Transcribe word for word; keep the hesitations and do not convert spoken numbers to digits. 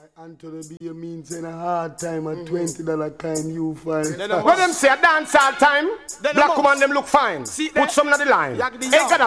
Anthony B, you mean saying a hard time at twenty dollar kind you find. When them say a dance all time, black woman them look fine. Put some on the line.